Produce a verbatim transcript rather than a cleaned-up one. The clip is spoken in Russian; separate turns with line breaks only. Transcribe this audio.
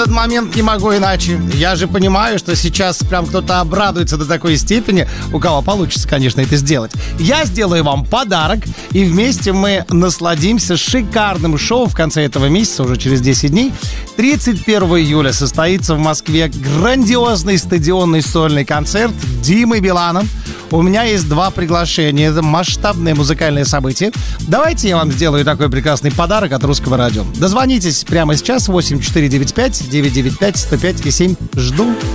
этот момент не могу иначе. Я же понимаю, что сейчас прям кто-то обрадуется до такой степени, у кого получится, конечно, это сделать. Я сделаю вам подарок, и вместе мы насладимся шикарным шоу в конце этого месяца, уже через десять дней. тридцать первого июля состоится в Москве грандиозный стадионный сольный концерт Димы Билана. У меня есть два приглашения. Это масштабное музыкальное событие. Давайте я вам сделаю такой прекрасный подарок от Русского радио. Дозвонитесь прямо сейчас. восемь четыре девять пять девять девять пять сто пять и семь. Жду.